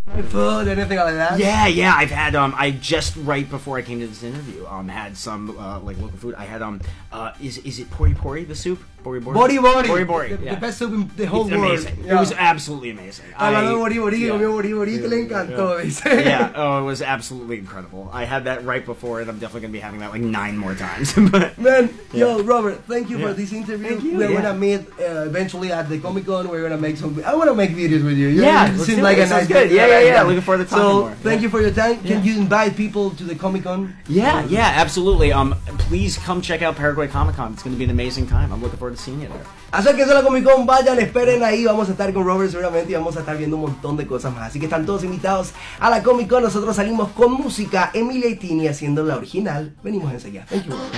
Food, anything like that? Yeah. I've had I just right before I came to this interview had some like local food. I had is it pori pori, the soup? Bori bori. The best soup in the whole world. Amazing. Yeah. It was absolutely amazing. Bori que le encantó, dice. Yeah. Oh, it was absolutely incredible. I had that right before, and I'm definitely gonna be having that like 9 more times. But man, yo, Robert, thank you for this interview. Thank you. We're gonna meet eventually at the Comic Con. We're gonna make some. I wanna make videos with you. You seems like a nice good. guy. Yeah. Looking forward to talking more. So thank you for your time. Can you invite people to the Comic Con? Yeah, absolutely. Please come check out Paraguay Comic Con. It's gonna be an amazing time. I'm looking forward to seeing you there. Acérquense a la Comic Con, vayan, esperen ahí, vamos a estar con Robert seguramente y vamos a estar viendo un montón de cosas más. Así que están todos invitados a la Comic Con. Nosotros salimos con música, Emilia y Tini haciendo la original. Venimos enseguida. Thank you.